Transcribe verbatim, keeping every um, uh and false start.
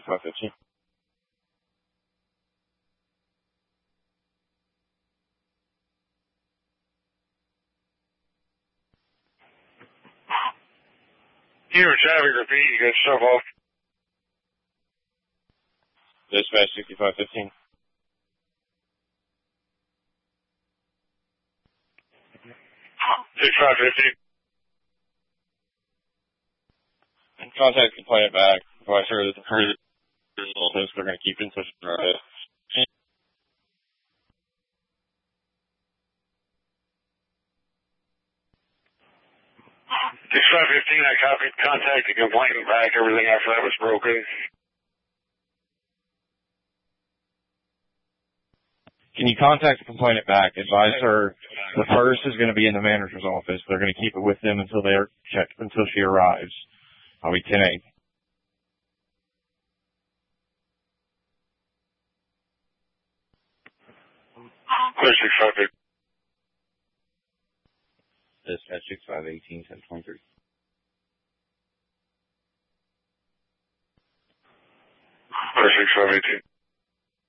sixty-five fifteen. Here, traffic, repeat, you got stuff off. Dispatch sixty-five fifteen. sixty-five fifteen. And contact complainant back. Advise her that the person they're going to keep in touch with her. sixty-five fifteen, I copied, contact the complainant back. Everything after that was broken. Can you contact the complainant back? Advise her the purse is going to be in the manager's office. They're going to keep it with them until they're checked, until she arrives. I'll be ten eight. sixty-five fifteen. Dispatch sixty-five eighteen, ten twenty-three. sixty-five eighteen.